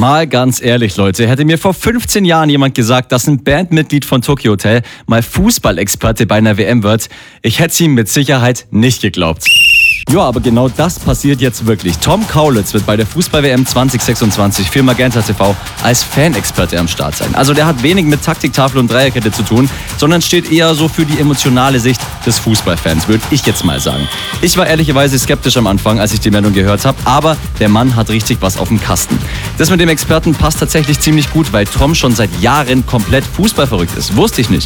Mal ganz ehrlich, Leute, hätte mir vor 15 Jahren jemand gesagt, dass ein Bandmitglied von Tokyo Hotel mal Fußballexperte bei einer WM wird, ich hätte es ihm mit Sicherheit nicht geglaubt. Ja, aber genau das passiert jetzt wirklich. Tom Kaulitz wird bei der Fußball-WM 2026 für Magenta TV als Fanexperte am Start sein. Also der hat wenig mit Taktiktafel und Dreierkette zu tun, sondern steht eher so für die emotionale Sicht des Fußballfans, würde ich jetzt mal sagen. Ich war ehrlicherweise skeptisch am Anfang, als ich die Meldung gehört habe, aber der Mann hat richtig was auf dem Kasten. Das mit dem Experten passt tatsächlich ziemlich gut, weil Tom schon seit Jahren komplett fußballverrückt ist. Wusste ich nicht.